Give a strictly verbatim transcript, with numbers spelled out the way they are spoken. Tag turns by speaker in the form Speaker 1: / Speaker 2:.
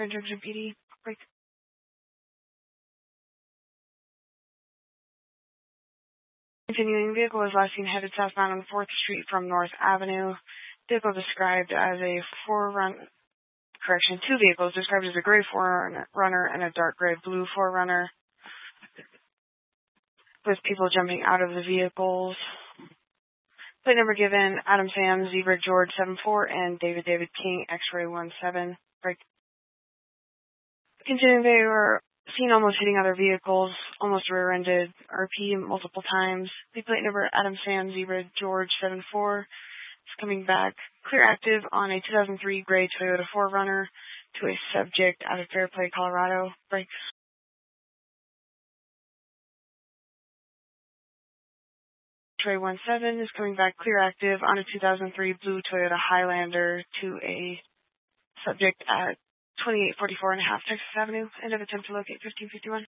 Speaker 1: Junction P D. Break. Continuing vehicle was last seen headed southbound on fourth Street from North Avenue. Vehicle described as a four run correction, two vehicles described as a gray four runner and a dark gray blue four runner, with people jumping out of the vehicles. Plate number given, Adam Sam, Zebra George seven four, and David David King, X-Ray one seven. Break. Continuing, they were seen almost hitting other vehicles, almost rear-ended R P multiple times. The plate number, Adam Sam, Zebra George seven four, is coming back clear active on a two thousand three gray Toyota four runner to a subject out of Fairplay, Colorado. Break. X-Ray one seven is coming back clear active on a two thousand three blue Toyota Highlander to a subject at twenty-eight forty-four and a half Texas Avenue. End of attempt to locate fifteen fifty-one.